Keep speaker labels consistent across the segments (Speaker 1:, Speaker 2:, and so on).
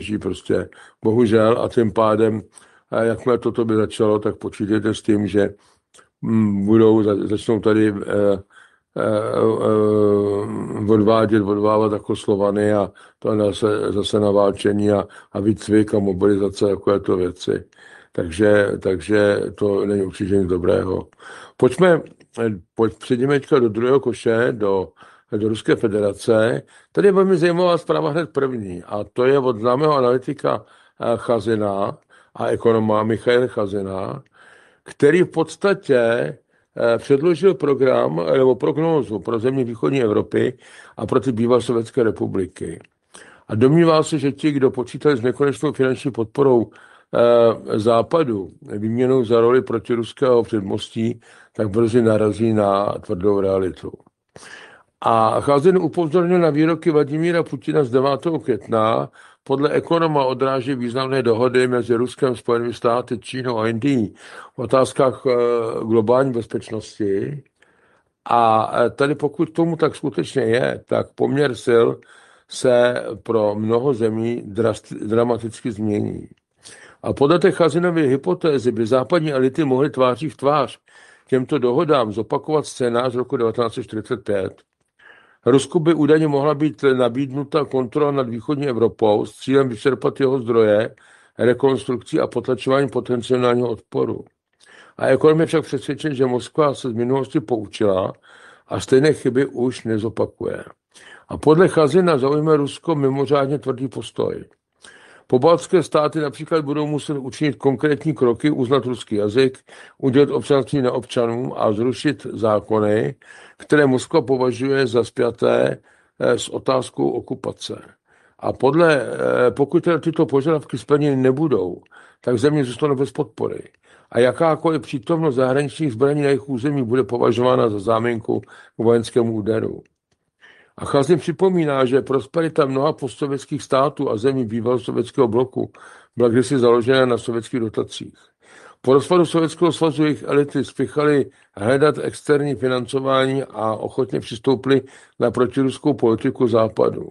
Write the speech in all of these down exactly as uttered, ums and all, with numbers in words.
Speaker 1: prostě bohužel a tím pádem, jakmile toto by začalo, tak počítejte s tím, že budou, začnou tady eh, eh, odvádět, odvávat jako Slovany a to zase, zase naválčení a, a výcvik a mobilizace, takovéto věci. Takže, takže to není určitě nic dobrého. Pojďme, pojď, přejdeme teďka do druhého koše, do, do Ruské federace. Tady je velmi zajímavá zpráva hned první a to je od známého analytika Chazina a ekonoma Michaila Chazina, který v podstatě předložil program nebo prognózu pro země východní Evropy a pro ty bývalé sovětské republiky. A domníval se, že ti, kdo počítali s nekonečnou finanční podporou eh, západu, výměnou za roli protiruského předmostí, tak brzy narazí na tvrdou realitu. A Chazin upozornil na výroky Vladimíra Putina z devátého května, podle ekonoma odráží významné dohody mezi Ruskem, Spojenými státy, Čínou a Indií v otázkách globální bezpečnosti. A tady pokud tomu tak skutečně je, tak poměr sil se pro mnoho zemí dramaticky změní. A podle té Chazinovy hypotézy by západní elity mohly tváří v tvář těmto dohodám zopakovat scénář z roku devatenáct set čtyřicet pět. Rusku by údajně mohla být nabídnuta kontrola nad východní Evropou s cílem vyčerpat jeho zdroje, rekonstrukcí a potlačování potenciálního odporu. A ekonom je však přesvědčen, že Moskva se z minulosti poučila a stejné chyby už nezopakuje. A podle Chazina zaujme Rusko mimořádně tvrdý postoj. Pobaltské státy například budou muset učinit konkrétní kroky, uznat ruský jazyk, udělat občanství neobčanům a zrušit zákony, které Moskva považuje za spjaté s otázkou okupace. A podle, pokud teda tyto požadavky splněny nebudou, tak země zůstanou bez podpory. A jakákoliv přítomnost zahraničních zbraní na jejich území bude považována za záminku k vojenskému úderu. A Chazin připomíná, že prosperita mnoha postsovětských států a zemí bývalého sovětského bloku byla kdysi založena na sovětských dotacích. Po rozpadu Sovětského svazu jejich elity spěchaly hledat externí financování a ochotně přistoupily na protiruskou politiku západu.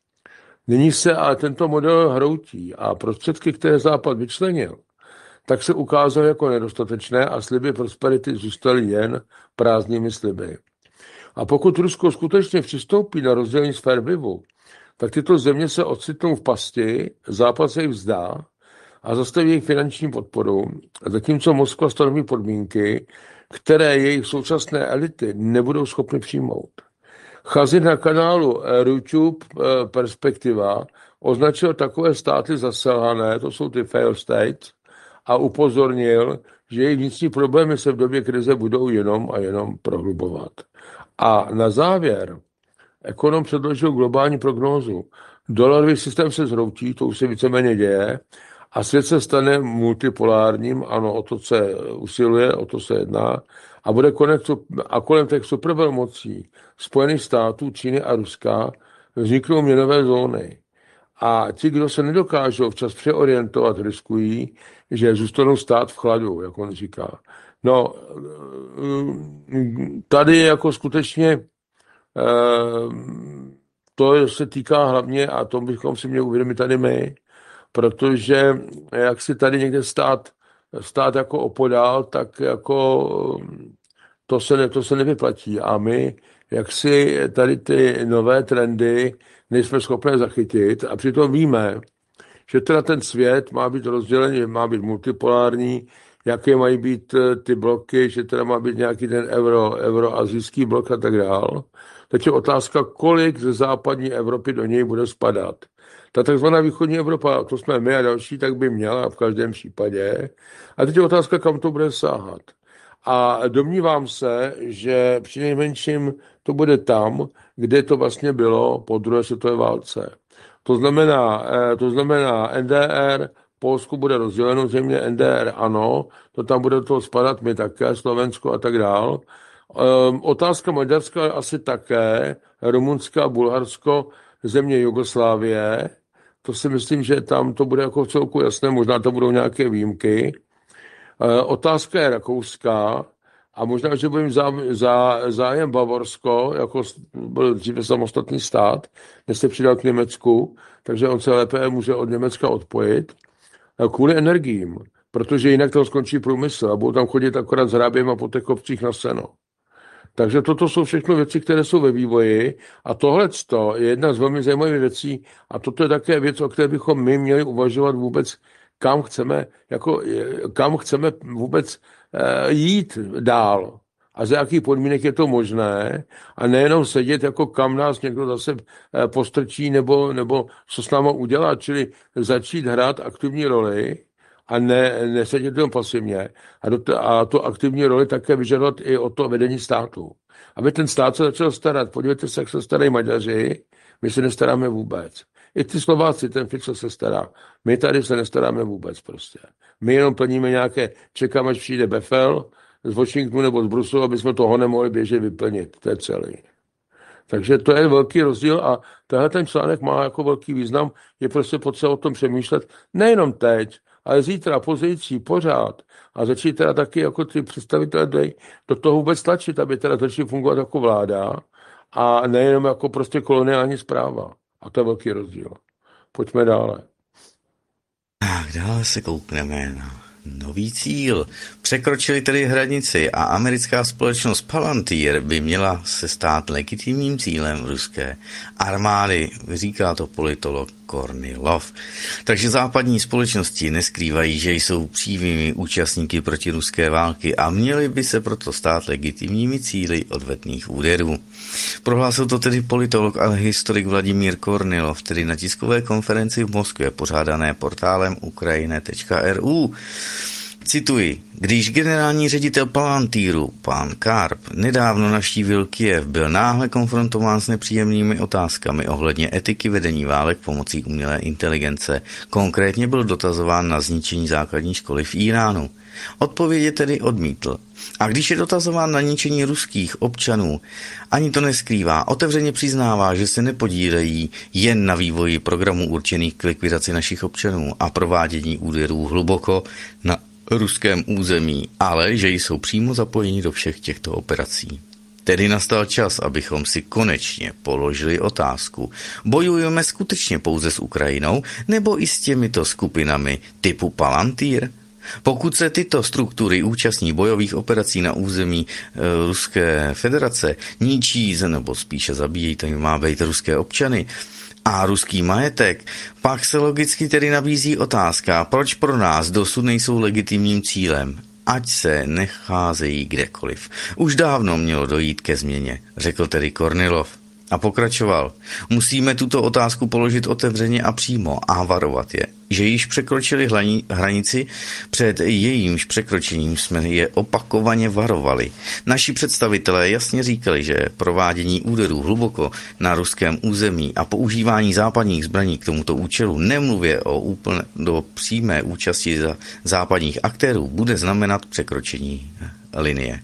Speaker 1: Nyní se ale tento model hroutí a prostředky, které západ vyčlenil, tak se ukázaly jako nedostatečné a sliby prosperity zůstaly jen prázdnými sliby. A pokud Rusko skutečně přistoupí na rozdělení sfér vlivu, tak tyto země se ocitnou v pasti, Západ se jich vzdá a zastaví jejich finanční podporu, zatímco Moskva stanoví podmínky, které jejich současné elity nebudou schopny přijmout. Chazin na kanálu YouTube Perspektiva označil takové státy za selhané, to jsou ty fail states, a upozornil, že jejich vnitřní problémy se v době krize budou jenom a jenom prohlubovat. A na závěr ekonom předložil globální prognózu. Dolarový systém se zhroutí, to už se víceméně děje, a svět se stane multipolárním, ano, o to se usiluje, o to se jedná, a bude konec, a kolem těch supervelmocí Spojených států, Číny a Ruska vzniknou měnové zóny. A ti, kdo se nedokážou včas přeorientovat, riskují, že zůstanou stát v chladu, jak on říká. No, tady jako skutečně to se týká hlavně, a to bychom si měli uvědomit tady my, protože jak si tady někde stát, stát jako opodál, tak jako to se, ne, to se nevyplatí. A my, jak si tady ty nové trendy nejsme schopni zachytit a přitom víme, že teda ten svět má být rozdělený, má být multipolární, jaké mají být ty bloky, že teda má být nějaký ten euro, euroazijský blok a tak dál. Teď je otázka, kolik ze západní Evropy do něj bude spadat. Ta takzvaná východní Evropa, to jsme my a další, tak by měla v každém případě. A teď je otázka, kam to bude sáhat. A domnívám se, že přinejmenším to bude tam, kde to vlastně bylo po druhé světové válce. To znamená, to znamená N D R, Polsku bude rozděleno země, N D R ano, to tam bude to spadat, my také, Slovensko a tak dál. Um, otázka Maďarska asi také, Rumunska, Bulharsko, země Jugoslávie, to si myslím, že tam to bude jako v celku jasné, možná to budou nějaké výjimky. Uh, otázka je Rakouska A možná, že bude mít zá, zá, zájem Bavorsko, jako byl dříve samostatný stát, než se přidal k Německu, takže on se lépe může od Německa odpojit kvůli energiím, protože jinak tam skončí průmysl a budou tam chodit akorát s hráběma po těch kopcích na seno. Takže toto jsou všechno věci, které jsou ve vývoji a tohle je jedna z velmi zajímavých věcí a toto je také věc, o které bychom my měli uvažovat vůbec, kam chceme, jako, kam chceme vůbec eh, jít dál a za jakých podmínek je to možné a nejenom sedět, jako kam nás někdo zase eh, postrčí nebo, nebo co s náma udělá, čili začít hrát aktivní roli a ne, nesedět jenom pasivně. A, do, a to aktivní roli také vyžadovat i o to vedení státu. Aby ten stát se začal starat. Podívejte se, jak se starají Maďaři, my se nestaráme vůbec. I ty Slováci, ten Fico se stará. My tady se nestaráme vůbec prostě. My jenom plníme nějaké, čekáme, až přijde Befel z Washingtonu nebo z Bruselu, aby jsme toho nemohli běžet vyplnit. To je celý. Takže to je velký rozdíl a tenhle ten článek má jako velký význam. Je prostě potřeba o tom přemýšlet nejenom teď, ale zítra, pozdější, pořád. A začít teda taky jako ty představitelé do toho vůbec tlačit, aby teda začali fungovat jako vláda a nejenom jako prostě koloniální správa. A to je velký rozdíl. Pojďme dále.
Speaker 2: Tak dále se koukneme na nový cíl. Překročili tedy hranici a americká společnost Palantir by měla se stát legitimním cílem ruské armády, říká to politolog Kornilov. Takže západní společnosti neskrývají, že jsou přímými účastníky protiruské války a měly by se proto stát legitimními cíli odvetných úderů. Prohlásil to tedy politolog a historik Vladimír Kornilov, tedy na tiskové konferenci v Moskvě pořádané portálem ukrajine tečka er u. Cituji, když generální ředitel Palantíru, pan Karp, nedávno navštívil Kyjev, byl náhle konfrontován s nepříjemnými otázkami ohledně etiky vedení válek pomocí umělé inteligence. Konkrétně byl dotazován na zničení základní školy v Iránu. Odpověď tedy odmítl. A když je dotazován na ničení ruských občanů, ani to neskrývá, otevřeně přiznává, že se nepodílejí jen na vývoji programů určených k likvidaci našich občanů a provádění úderů hluboko na ruském území, ale že jsou přímo zapojeni do všech těchto operací. Tedy nastal čas, abychom si konečně položili otázku. Bojujeme skutečně pouze s Ukrajinou nebo i s těmito skupinami typu Palantir? Pokud se tyto struktury účastní bojových operací na území e, Ruské federace, ničí nebo spíše zabíjejí, to má být ruské občany, a ruský majetek, pak se logicky tedy nabízí otázka, proč pro nás dosud nejsou legitimním cílem, ať se necházejí kdekoliv. Už dávno mělo dojít ke změně, řekl tedy Kornilov. A pokračoval. Musíme tuto otázku položit otevřeně a přímo a varovat je, že již překročili hranici, před jejímž překročením jsme je opakovaně varovali. Naši představitelé jasně říkali, že provádění úderů hluboko na ruském území a používání západních zbraní k tomuto účelu, nemluvě o úplně do přímé účasti za západních aktérů, bude znamenat překročení linie.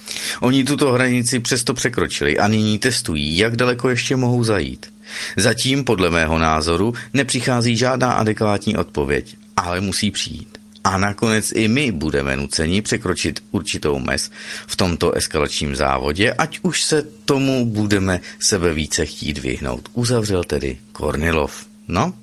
Speaker 2: Oni tuto hranici přesto překročili a nyní testují, jak daleko ještě mohou zajít. Zatím, podle mého názoru, nepřichází žádná adekvátní odpověď, ale musí přijít. A nakonec i my budeme nuceni překročit určitou mez v tomto eskalačním závodě, ať už se tomu budeme sebe více chtít vyhnout. Uzavřel tedy Kornilov. No?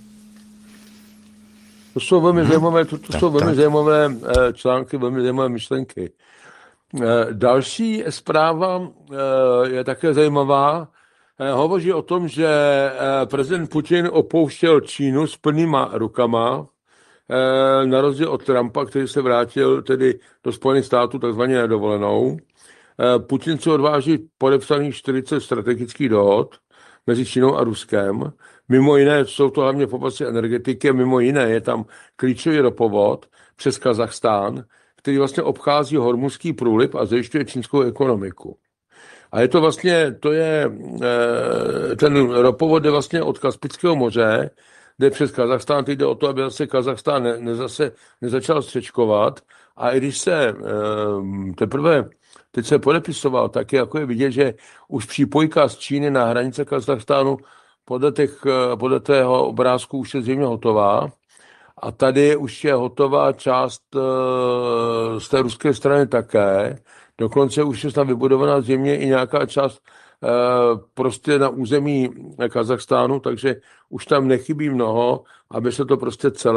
Speaker 1: To jsou velmi hmm. zajímavé, to, to tak, jsou velmi tak. zajímavé články, velmi zajímavé myšlenky. Další zpráva je také zajímavá. Hovoří o tom, že prezident Putin opouštěl Čínu s plnýma rukama, na rozdíl od Trumpa, který se vrátil tedy do Spojených států takzvaně nedovolenou. Putin se odváží podepsaných čtyřicet strategických dohod mezi Čínou a Ruskem. Mimo jiné jsou to hlavně v oblasti energetiky, mimo jiné je tam klíčový ropovod přes Kazachstán, který vlastně obchází Hormuzský průliv a zajišťuje čínskou ekonomiku. A je to vlastně, to je, ten ropovod jde vlastně od Kaspického moře, jde přes Kazachstán, teď jde o to, aby zase Kazachstán ne, ne zase nezačal střečkovat. A i když se teprve teď se podepisoval, tak jako je vidět, že už přípojka z Číny na hranice Kazachstánu podle, těch, podle tého obrázku už je zřejmě hotová. A tady už je hotová část z té ruské strany také, Dokonce už je tam vybudovaná zřejmě i nějaká část prostě na území Kazachstánu, takže už tam nechybí mnoho, aby se to prostě celé